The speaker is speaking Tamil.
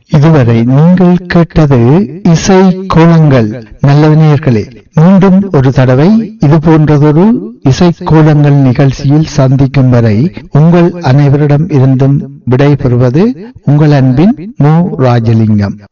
இதுவரை நீங்கள் கேட்டது இசை கோலங்கள். நல்ல நேயர்களே, மீண்டும் ஒரு தடவை இது போன்றதொரு இசை கோலங்கள் நிகழ்ச்சியில் சந்திக்கும் வரை உங்கள் அனைவரிடம் இருந்தும் விடை பெறுவது உங்கள் அன்பின் மு. ராஜலிங்கம்.